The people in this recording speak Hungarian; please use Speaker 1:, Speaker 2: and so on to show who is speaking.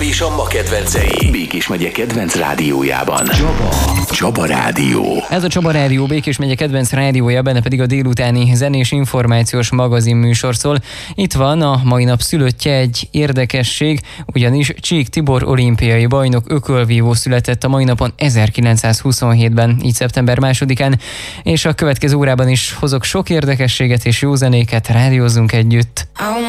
Speaker 1: és a ma kedvencei. Békés megye kedvenc rádiójában. Csaba Rádió.
Speaker 2: Ez a Csaba Rádió Békés megye kedvenc rádiója, benne pedig a délutáni zenés információs magazin műsor szól. Itt van a mai nap szülöttje, egy érdekesség, ugyanis Csík Tibor olimpiai bajnok ökölvívó született a mai napon 1927-ben, így szeptember 2-án, és a következő órában is hozok sok érdekességet és jó zenéket, rádiózzunk együtt.